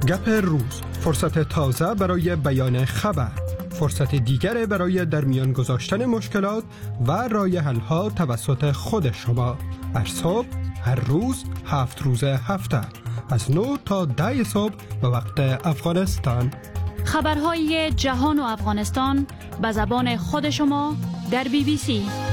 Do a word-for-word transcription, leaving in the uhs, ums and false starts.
گپ روز، فرصت تازه برای بیان خبر، فرصت دیگر برای در میان گذاشتن مشکلات و رای حل ها توسط خود شما. هر صبح، هر روز، هفت روز هفته، از نه تا ده صبح به وقت افغانستان. خبرهای جهان و افغانستان به زبان خود شما در بی بی سی.